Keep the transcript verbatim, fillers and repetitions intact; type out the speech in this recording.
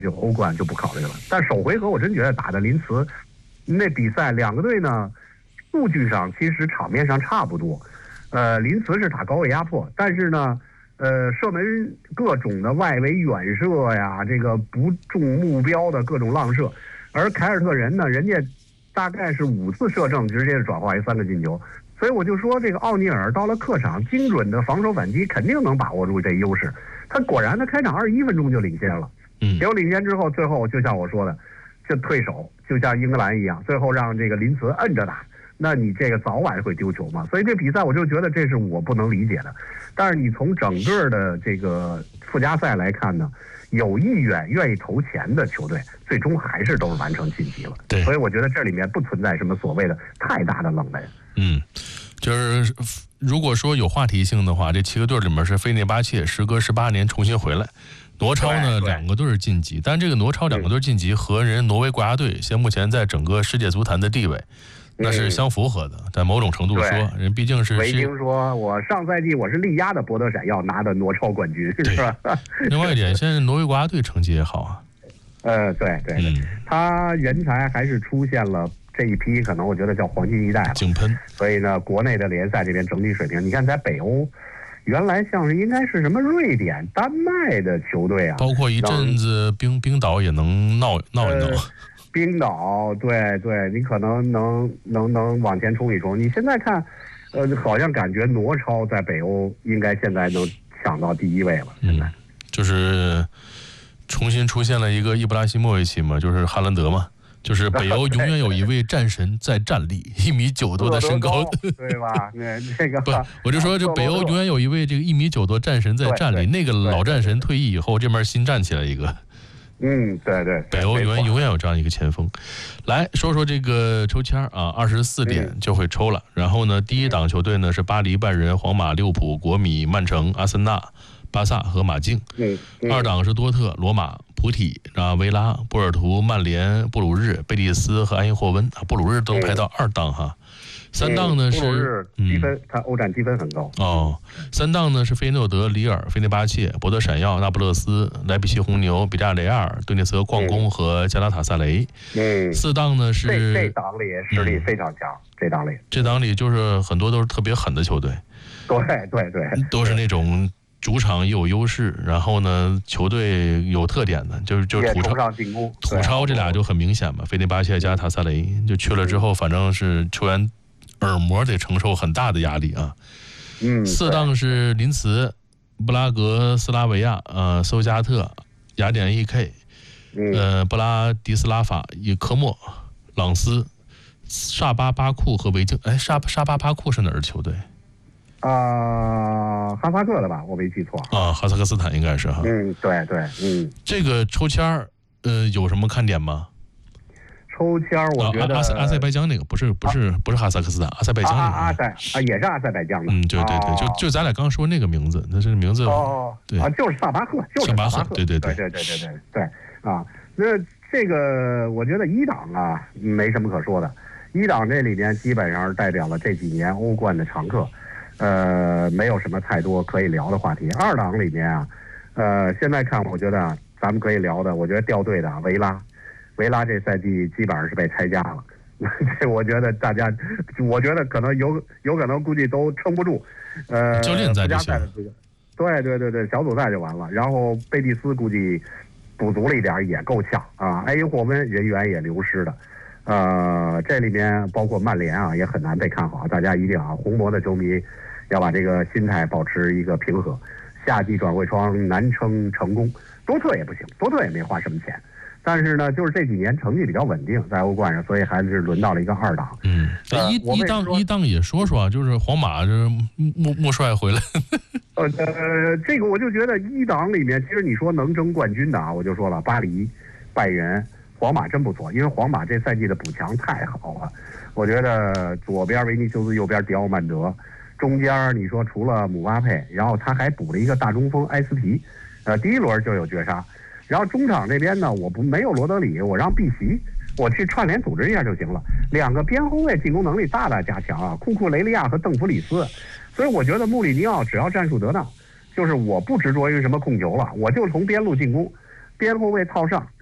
就欧冠就不考虑了。但首回合我真觉得打的林茨那比赛，两个队呢数据上其实场面上差不多。呃，林茨是打高位压迫，但是呢，呃，射门各种的外围远射呀，这个不中目标的各种浪射，而凯尔特人呢，人家大概是五次射正直接转化为三个进球。所以我就说，这个奥尼尔到了客场，精准的防守反击肯定能把握住这优势。他果然，他开场二十一分钟就领先了。 嗯， 结果领先之后，最后就像我说的，就退守，就像英格兰一样，最后让这个林茨摁着打。那你这个早晚会丢球嘛？所以这比赛我就觉得这是我不能理解的。但是你从整个的这个附加赛来看呢，有意愿愿意投钱的球队，最终还是都是完成晋级了。 对， 所以我觉得这里面不存在什么所谓的太大的冷门。 嗯，就是如果说有话题性的话，这七个队里面是费内巴切时隔十八年重新回来，挪超呢两个队是晋级，但这个挪超两个队晋级和人挪威国家队现目前在整个世界足坛的地位。那是相符合的，在某种程度说，人毕竟是。 维京说，我上赛季我是力压的博德闪耀拿的挪超冠军，是吧？ 另外一点，现在挪威国家队成绩也好啊。 呃，对对，嗯、他人才还是出现了这一批，可能我觉得叫黄金一代了， 井喷。 所以呢，国内的联赛这边整体水平，你看在北欧，原来像是应该是什么瑞典、丹麦的球队啊， 包括一阵子冰冰岛也能闹闹一闹。呃冰岛，对对，你可能能能能往前冲一冲。你现在看，呃，好像感觉挪超在北欧应该现在能抢到第一位了。现在、 嗯、就是重新出现了一个伊布拉希莫维奇嘛，就是哈兰德嘛，就是北欧永远有一位战神在站立，一米九多的身高， 对吧？那这个不，我就说这北欧永远有一位这个一米九多战神在站立，那个老战神退役以后，这边新站起来一个。 嗯，对对， 北欧永远永远有这样一个前锋。来说说这个抽签啊，二十四点就会抽了。嗯、然后呢，第一档球队呢是巴黎、拜仁、皇马、利物浦、国米、曼城、阿森纳、巴萨和马竞。 嗯。嗯二档是多特、罗马、普体、啊维拉、波尔图、曼联、布鲁日、贝蒂斯和埃因霍温啊，布鲁日都排到二档哈。三档呢是积分，它欧战积分很高哦。三档呢是费诺德、里尔、费内巴切、博德闪耀、那不勒斯、莱比锡红牛、比扎雷亚尔、顿涅茨矿工和加拉塔萨雷。 嗯， 四档呢是这这档里实力非常强，嗯、这档里这档里就是很多都是特别狠的球队。 对对对， 都是那种主场也有优势，然后呢球队有特点的，就是就是土超进攻， 土超这俩就很明显嘛。费内巴切加塔萨雷就去了之后，反正是球员。耳膜得承受很大的压力啊。 嗯， 四档是林茨、布拉格、斯拉维亚、呃、苏加特、雅典 E K、呃、布拉迪斯拉法、伊科莫、朗斯、萨巴巴库和维京。哎，萨萨巴巴库是哪儿的球队？ 啊、呃，哈萨克的吧，我没记错啊，哈萨克斯坦应该是哈。 嗯，对对，嗯， 这个抽签儿，呃，有什么看点吗？ 抽签我觉得、 啊、阿阿塞拜疆那个不是不是、啊、不是哈萨克斯坦，阿塞拜疆那个阿塞啊也是阿塞拜疆的。 嗯，对对对， 哦、 就就咱俩刚说那个名字，那是名字哦， 对啊，就是萨巴赫，就是萨巴赫， 对对对对对对对对对啊，那这个我觉得一档啊没什么可说的，一档这里面基本上代表了这几年欧冠的常客，呃，没有什么太多可以聊的话题。二档里面啊，呃，现在看我觉得咱们可以聊的，我觉得掉队的维拉。维拉这赛季基本上是被拆家了，这我觉得大家，我觉得可能有有可能估计都撑不住。呃， 教练在就行。对对对对，小组赛就完了。然后贝蒂斯估计补足了一点，也够呛啊。埃因霍温人员也流失的，呃，这里面包括曼联啊，也很难被看好。大家一定啊，红魔的球迷要把这个心态保持一个平和。夏季转会窗难称成功，多特也不行，多特也没花什么钱。但是呢，就是这几年成绩比较稳定，在欧冠上，所以还是轮到了一个二档。 嗯，一一档一档也说说啊，就是皇马就是穆穆帅回来。 呃呃，这个我就觉得一档里面，其实你说能争冠军的啊，我就说了，巴黎、拜仁、皇马真不错，因为皇马这赛季的补强太好了。我觉得左边维尼修斯，右边迪奥曼德，中间你说除了姆巴佩，然后他还补了一个大中锋埃斯皮，呃，第一轮就有绝杀。然后中场这边呢，我不没有罗德里，我让碧席，我去串联组织一下就行了。两个边后卫进攻能力大大加强啊，库库雷利亚和邓弗里斯。所以我觉得穆里尼奥只要战术得当，就是我不执着于什么控球了，我就从边路进攻。 边后卫套上。